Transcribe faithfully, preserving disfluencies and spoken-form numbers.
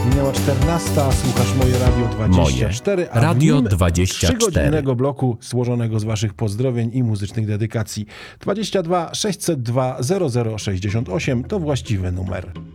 Minęła czternasta, słuchasz Moje Radio dwadzieścia cztery, Moje a Radio w nim dwadzieścia cztery. trzygodzinnego bloku złożonego z waszych pozdrowień i muzycznych dedykacji. dwadzieścia dwa sześćset dwa zero zero sześćdziesiąt osiem to właściwy numer.